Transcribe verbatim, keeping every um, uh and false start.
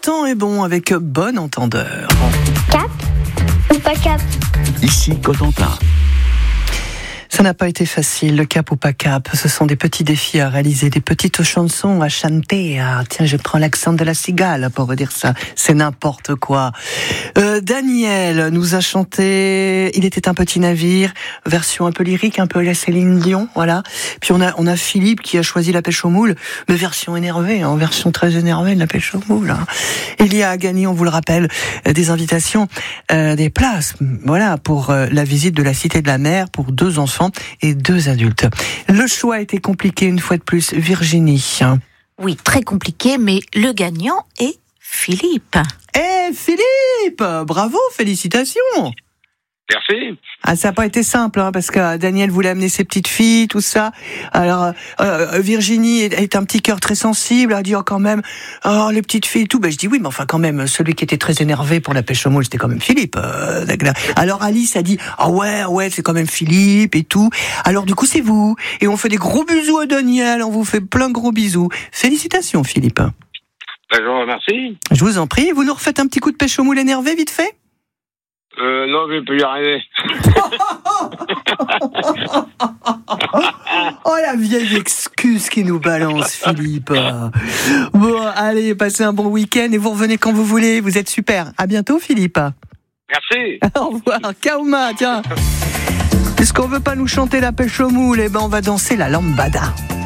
temps est bon avec bon entendeur. Cap ou pas cap? Ici Cotentin. Ça n'a pas été facile, le cap ou pas cap. Ce sont des petits défis à réaliser, des petites chansons à chanter. Ah, tiens, je prends l'accent de la cigale pour dire ça. C'est n'importe quoi. Euh, Daniel nous a chanté Il était un petit navire, version un peu lyrique, un peu la Céline Dion, voilà. Puis on a, on a Philippe qui a choisi la pêche aux moules, mais version énervée, en hein, version très énervée de la pêche aux moules. Hein. Il y a à gagner, on vous le rappelle, des invitations, euh, des places, voilà, pour euh, la visite de la Cité de la Mer pour deux enfants et deux adultes. Le choix a été compliqué une fois de plus. Virginie. Oui, très compliqué, mais le gagnant est Philippe. Eh Philippe, bravo, félicitations. Merci. Ah, ça n'a pas été simple, hein, parce que Daniel voulait amener ses petites filles, tout ça. Alors, euh, Virginie est, est un petit cœur très sensible, elle a dit oh, quand même, oh, les petites filles, tout. Ben, je dis oui, mais enfin, quand même, celui qui était très énervé pour la pêche aux moules, c'était quand même Philippe. Euh, alors, Alice a dit ah oh, ouais, ouais, c'est quand même Philippe et tout. Alors, du coup, c'est vous. Et on fait des gros bisous à Daniel, on vous fait plein de gros bisous. Félicitations, Philippe. Je vous remercie. Je vous en prie, vous nous refaites un petit coup de pêche aux moules énervé, vite fait? Euh, non, je vais plus y arriver. Oh, la vieille excuse qui nous balance, Philippe. Bon, allez, passez un bon week-end et vous revenez quand vous voulez. Vous êtes super. À bientôt, Philippe. Merci. Au revoir. Kauma, tiens. Puisqu'on veut pas nous chanter la pêche aux moules, eh ben, on va danser la lambada.